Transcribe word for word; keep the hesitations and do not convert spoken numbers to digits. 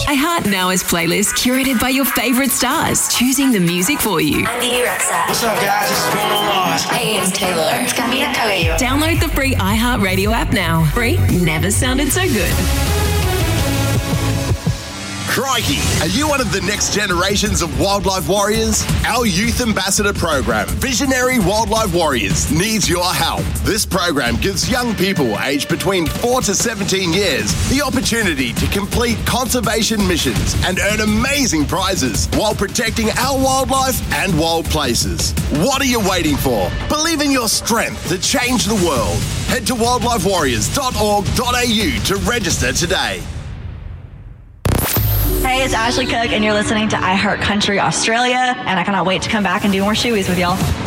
iHeart Now is playlist curated by your favourite stars, choosing the music for you. I'm Bibi Rexa. What's up, guys? This is Bruno Mars. Hey, it's Taylor. It's Camila Cabello. Download the free iHeart Radio app now. Free never sounded so good. Crikey, are you one of the next generations of wildlife warriors? Our Youth Ambassador program, Visionary Wildlife Warriors, needs your help. This program gives young people aged between four to seventeen years the opportunity to complete conservation missions and earn amazing prizes while protecting our wildlife and wild places. What are you waiting for? Believe in your strength to change the world. Head to wildlife warriors dot org dot a u to register today. Hey, it's Ashley Cook, and you're listening to iHeart Country Australia, and I cannot wait to come back and do more shoeies with y'all.